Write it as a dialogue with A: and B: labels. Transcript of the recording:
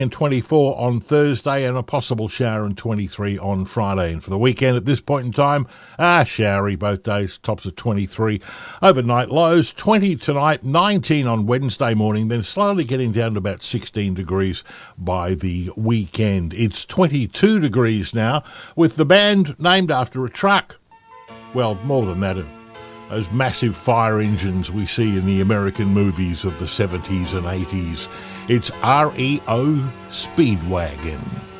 A: and 24 on Thursday, and a possible shower and 23 on Friday. And for the weekend at this point in time, showery both days, tops of 23. Overnight lows, 20 tonight, 19 on Wednesday morning, then slowly getting down to about 16 degrees by the weekend. It's 22 degrees now, with the band named after a truck. Well, more than that, those massive fire engines we see in the American movies of the 70s and 80s. It's REO Speedwagon.